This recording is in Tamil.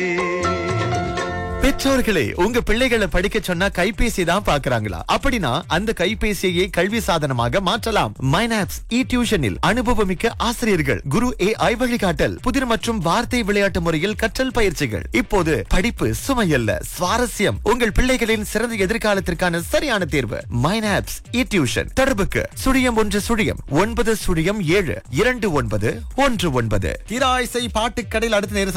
பெற்றோர்களே, உங்க பிள்ளைகளை படிக்க சொன்னா கைபேசி தான் பாக்குறாங்களா? அப்படின்னா அந்த கைபேசியை கல்வி சாதனமாக மாற்றலாம். மைனாப்ஸ் இ டியூஷனில் அனுபவமிக்க ஆசிரியர்கள், குரு AI வழிகாட்டல், புதிர் மற்றும் வார்த்தை விளையாட்டு முறையில் கற்றல் பயிற்சிகள். இப்போது படிப்பு சுமையல்ல, சுவாரஸ்யம். உங்கள் பிள்ளைகளின் சிறந்த எதிர்காலத்திற்கான சரியான தேர்வு மைனாப்ஸ் இ டியூஷன். தொடர்புக்கு *1*9*7 2919. திராய்சை பாட்டுக்கடையில் அடுத்த நேரம்